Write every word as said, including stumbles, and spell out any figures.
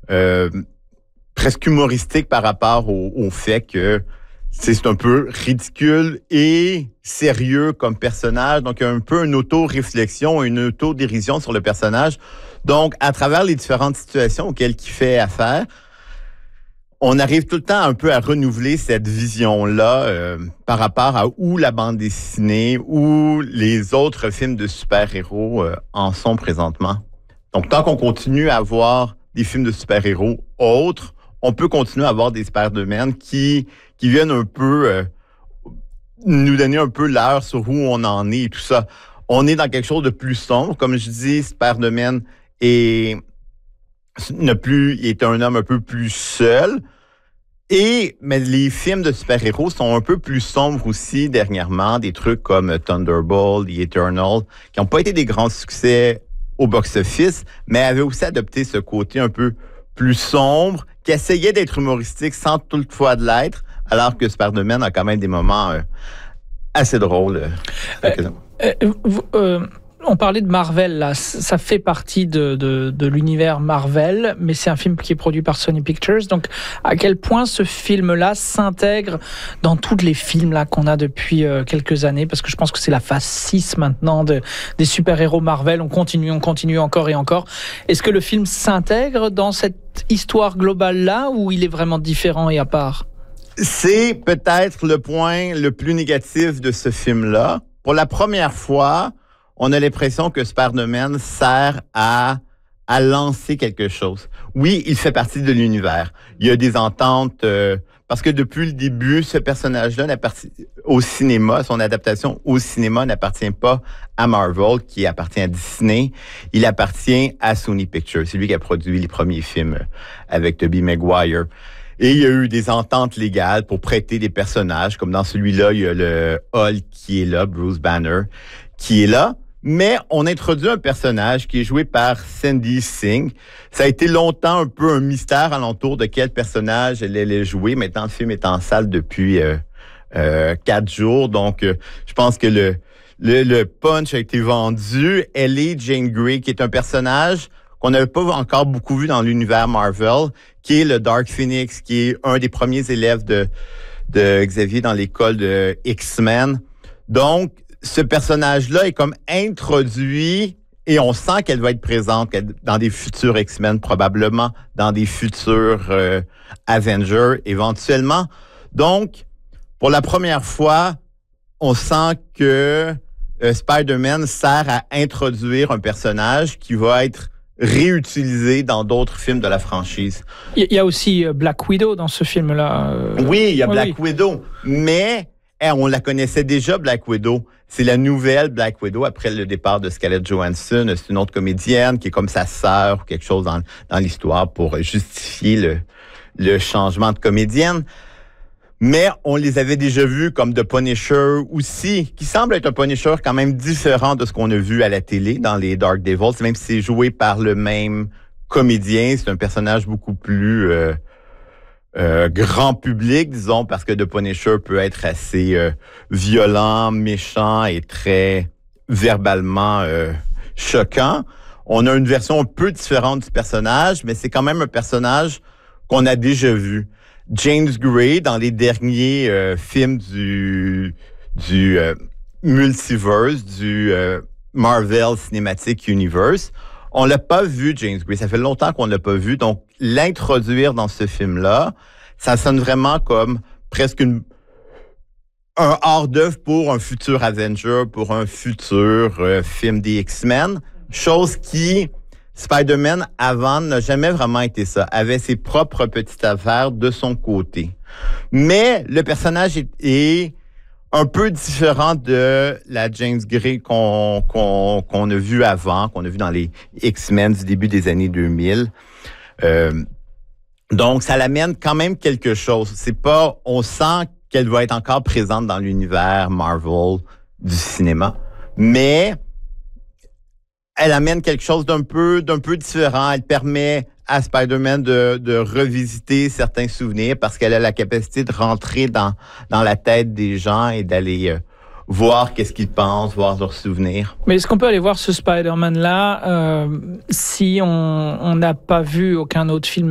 euh, presque humoristique par rapport au, au fait que c'est un peu ridicule et sérieux comme personnage. Donc, il y a un peu une auto-réflexion, une auto-dérision sur le personnage. Donc, à travers les différentes situations auxquelles il fait affaire, on arrive tout le temps un peu à renouveler cette vision-là euh, par rapport à où la bande dessinée, où les autres films de super-héros euh, en sont présentement. Donc, tant qu'on continue à avoir des films de super-héros autres, on peut continuer à avoir des Spider-Man qui, qui viennent un peu euh, nous donner un peu l'heure sur où on en est et tout ça. On est dans quelque chose de plus sombre. Comme je dis, Spider-Man est, ne plus, est un homme un peu plus seul. Et mais les films de super-héros sont un peu plus sombres aussi dernièrement. Des trucs comme Thunderbolt, The Eternal, qui n'ont pas été des grands succès au box-office, mais avaient aussi adopté ce côté un peu plus sombre, qui essayait d'être humoristique sans toutefois de l'être, alors que Spider-Man a quand même des moments euh, assez drôles. Euh, euh, euh, euh, on parlait de Marvel, là. Ça fait partie de, de, de l'univers Marvel, mais c'est un film qui est produit par Sony Pictures. Donc, à quel point ce film-là s'intègre dans tous les films là qu'on a depuis euh, quelques années? Parce que je pense que c'est la phase six maintenant de, des super-héros Marvel. On continue, on continue encore et encore. Est-ce que le film s'intègre dans cette histoire globale-là ou il est vraiment différent et à part? C'est peut-être le point le plus négatif de ce film-là. Pour la première fois, on a l'impression que Spider-Man sert à, à lancer quelque chose. Oui, il fait partie de l'univers. Il y a des ententes, euh, parce que depuis le début, ce personnage-là n'appartient au cinéma, son adaptation au cinéma n'appartient pas à Marvel, qui appartient à Disney. Il appartient à Sony Pictures. C'est lui qui a produit les premiers films avec Tobey Maguire. Et il y a eu des ententes légales pour prêter des personnages, comme dans celui-là, il y a le Hulk qui est là, Bruce Banner, qui est là. Mais on introduit un personnage qui est joué par Sandy Singh. Ça a été longtemps un peu un mystère alentour de quel personnage elle allait jouer. Maintenant, le film est en salle depuis euh, euh, quatre jours. Donc, euh, je pense que le, le, le punch a été vendu. Elle est Jane Grey, qui est un personnage qu'on n'avait pas encore beaucoup vu dans l'univers Marvel, qui est le Dark Phoenix, qui est un des premiers élèves de, de Xavier dans l'école de X-Men. Donc, ce personnage-là est comme introduit et on sent qu'elle va être présente dans des futurs X-Men, probablement dans des futurs euh, Avengers, éventuellement. Donc, pour la première fois, on sent que euh, Spider-Man sert à introduire un personnage qui va être réutilisé dans d'autres films de la franchise. Il y a aussi Black Widow dans ce film-là. Oui, il y a oui, Black oui. Widow, mais hey, on la connaissait déjà, Black Widow. C'est la nouvelle Black Widow après le départ de Scarlett Johansson. C'est une autre comédienne qui est comme sa sœur ou quelque chose dans, dans l'histoire pour justifier le, le changement de comédienne. Mais on les avait déjà vus comme The Punisher aussi, qui semble être un Punisher quand même différent de ce qu'on a vu à la télé dans les Dark Devils, même si c'est joué par le même comédien. C'est un personnage beaucoup plus euh, euh, grand public, disons, parce que The Punisher peut être assez euh, violent, méchant et très verbalement euh, choquant. On a une version un peu différente du personnage, mais c'est quand même un personnage qu'on a déjà vu. James Gray, dans les derniers euh, films du, du euh, multiverse, du euh, Marvel Cinematic Universe, on l'a pas vu, James Gray. Ça fait longtemps qu'on l'a pas vu. Donc, l'introduire dans ce film-là, ça sonne vraiment comme presque une, un hors-d'œuvre pour un futur Avenger, pour un futur euh, film des X-Men. Chose qui... Spider-Man, avant, n'a jamais vraiment été ça. Avait ses propres petites affaires de son côté. Mais le personnage est, est un peu différent de la James Gray qu'on, qu'on, qu'on a vu avant, qu'on a vu dans les X-Men du début des années deux mille. Euh, donc, ça l'amène quand même quelque chose. C'est pas, on sent qu'elle va être encore présente dans l'univers Marvel du cinéma. Mais elle amène quelque chose d'un peu, d'un peu différent. Elle permet à Spider-Man de, de revisiter certains souvenirs parce qu'elle a la capacité de rentrer dans, dans la tête des gens et d'aller euh, voir qu'est-ce qu'ils pensent, voir leurs souvenirs. Mais est-ce qu'on peut aller voir ce Spider-Man-là euh, si on n'a pas vu aucun autre film